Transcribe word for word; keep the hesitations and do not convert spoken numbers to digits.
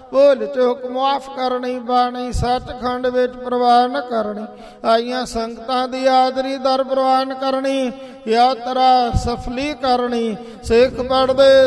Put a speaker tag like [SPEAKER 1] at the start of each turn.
[SPEAKER 1] ਭੁੱਲ ਚੁੱਕ ਮੁਆਫ ਕਰਨੀ, ਬਾਣੀ ਸੱਚਖੰਡ ਵਿੱਚ ਪ੍ਰਵਾਨ ਕਰਨੀ, ਆਈਆਂ ਸੰਗਤਾਂ ਦੀ ਆਦਰੀ ਦਰ ਪ੍ਰਵਾਨ ਕਰਨੀ, ਯਾਤਰਾ ਸਫਲੀ ਕਰਨੀ, ਸਿੱਖ ਪੜਦੇ